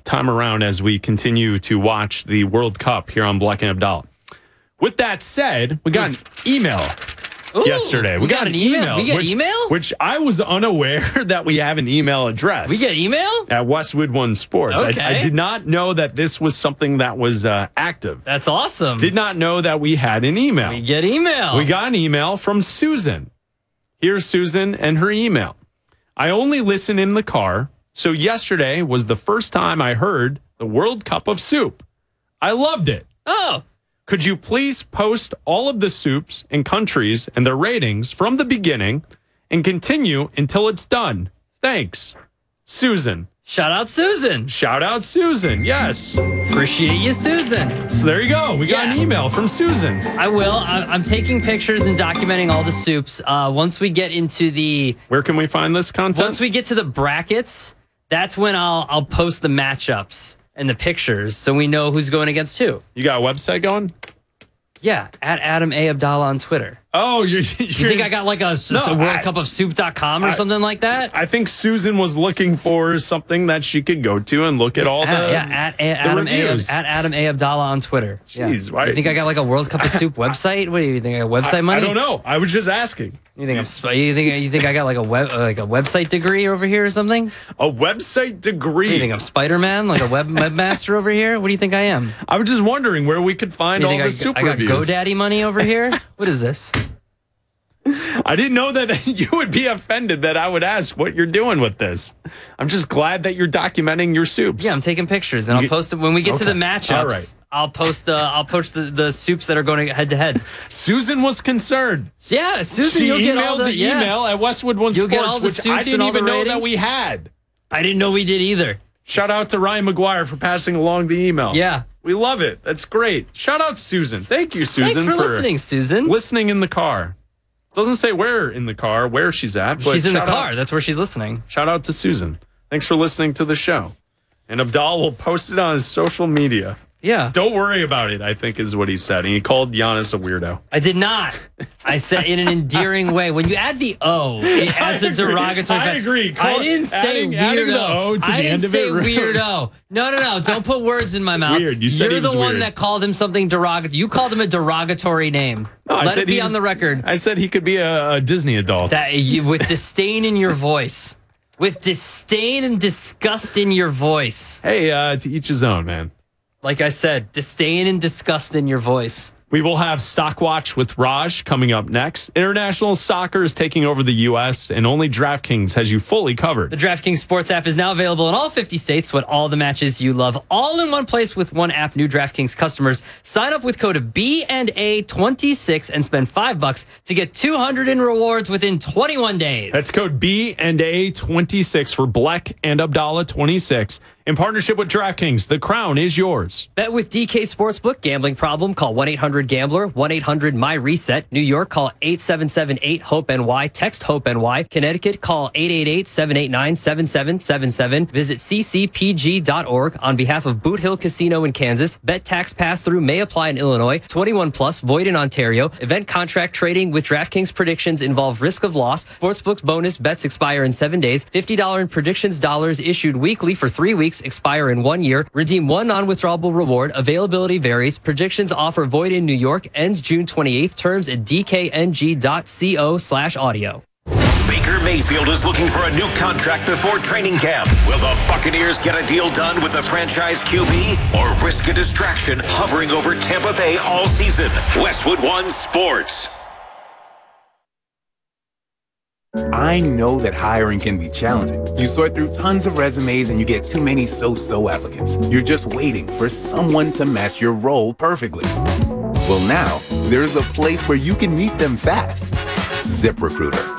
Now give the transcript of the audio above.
time around as we continue to watch the World Cup here on Bleck and Abdallah. With that said, we got an email yesterday. We got an email. We get email? Which I was unaware that we have an email address. We get email? At Westwood One Sports. Okay. I did not know that this was something that was active. That's awesome. Did not know that we had an email. We get email. We got an email from Susan. Here's Susan and her email. I only listen in the car, so yesterday was the first time I heard the World Cup of Soup. I loved it. Oh. Could you please post all of the soups and countries and their ratings from the beginning and continue until it's done? Thanks. Susan. Shout out, Susan. Shout out, Susan. Yes. Appreciate you, Susan. So there you go. We got an email from Susan. I will. I'm taking pictures and documenting all the soups. Once we get into the... Where can we find this content? Once we get to the brackets, that's when I'll post the matchups and the pictures so we know who's going against who. You got a website going? Yeah, at Adam A. Abdallah on Twitter. Oh, you think I got like a worldcupofsoup.com or something like that? I think Susan was looking for something that she could go to and look at all at Adam A. Abdallah on Twitter. Jeez, yeah. You think I got like a World Cup of Soup website? What do you think? A website money? I don't know. I was just asking. You think you think I got like a website degree over here or something? A website degree? You think I'm Spider-Man, like a webmaster over here? What do you think I am? I was just wondering where we could find all the soup reviews. I got GoDaddy money over here. What is this? I didn't know that you would be offended that I would ask what you're doing with this. I'm just glad that you're documenting your soups. Yeah, I'm taking pictures and I'll post it when we get to the matchups. All right. I'll post the soups that are going head to head. Susan was concerned. Yeah, Susan, she you'll get emailed all the email at Westwood One You'll Sports, get all the which I soups didn't and all the even know that ratings. we had. I didn't know we did either. Shout out to Ryan McGuire for passing along the email. Yeah. We love it. That's great. Shout out Susan. Thank you, Susan. Thanks for listening, Susan. Listening in the car. Doesn't say where in the car, where she's at. But she's in the car. That's where she's listening. Shout out to Susan. Thanks for listening to the show. And Abdal will post it on his social media. Yeah. Don't worry about it, I think is what he said. And he called Giannis a weirdo. I did not. I said in an endearing way. When you add the O, it adds a derogatory. I agree. I didn't say weirdo. Adding the O to the end of it. Weirdo. No. Don't put words in my mouth. Weird. You said You're he was the one weird. that called him something derogatory. You called him a derogatory name. No, Let it be on the record. I said he could be a Disney adult. With disdain in your voice. With disdain and disgust in your voice. Hey, to each his own, man. Like I said, disdain and disgust in your voice. We will have Stock Watch with Raj coming up next. International soccer is taking over the U.S., and only DraftKings has you fully covered. The DraftKings Sports app is now available in all 50 states with all the matches you love, all in one place with one app. New DraftKings customers sign up with code B&A26 and spend $5 to get $200 in rewards within 21 days. That's code B&A26 for Bleck and Abdallah 26. In partnership with DraftKings, the crown is yours. Bet with DK Sportsbook. Gambling problem? Call 1-800-GAMBLER. 1-800-MY-RESET. New York, call 877-8-HOPE-NY. Text HOPE-NY. Connecticut, call 888-789-7777. Visit ccpg.org. On behalf of Boot Hill Casino in Kansas, bet tax pass-through may apply in Illinois. 21 plus, void in Ontario. Event contract trading with DraftKings predictions involve risk of loss. Sportsbook's bonus bets expire in 7 days. $50 in predictions dollars issued weekly for 3 weeks. Expire in 1 year. Redeem one non-withdrawable reward. Availability varies. Predictions offer void in New York. Ends June 28th. Terms at dkng.co/audio. Baker Mayfield is looking for a new contract before training camp. Will the Buccaneers get a deal done with the franchise QB or risk a distraction hovering over Tampa Bay all season? Westwood One Sports. I know that hiring can be challenging. You sort through tons of resumes and you get too many so-so applicants. You're just waiting for someone to match your role perfectly. Well, now, there's a place where you can meet them fast. ZipRecruiter.